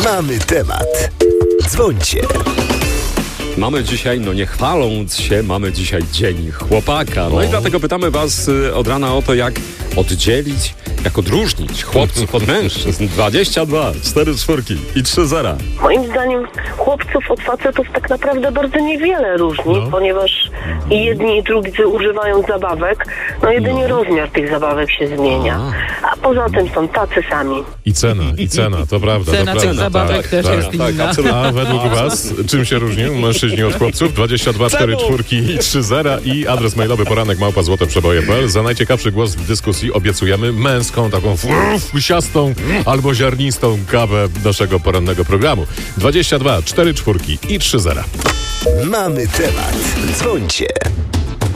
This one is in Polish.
Mamy temat. Dzwońcie. Mamy dzisiaj, nie chwaląc się, mamy dzisiaj Dzień Chłopaka. No i dlatego pytamy was od rana o to, jak oddzielić, jak odróżnić chłopców od mężczyzn. 22, 4 czwórki i 3 zera. Moim zdaniem chłopców od facetów tak naprawdę bardzo niewiele różni, ponieważ i jedni i drudzy używają zabawek, jedynie rozmiar tych zabawek się zmienia. A poza tym są tacy sami. I cena, to prawda. Cena tych zabawek też jest inna. A według was czym się różnią mężczyźni od chłopców? 22, 4 czwórki i 3 zera i adres mailowy poranek@złoteprzeboje.pl. Za najciekawszy głos w dyskusji obiecujemy męską, taką fusiastą albo ziarnistą kawę naszego porannego programu. 22, 4 czwórki i 3 zera. Mamy temat. Dzwońcie.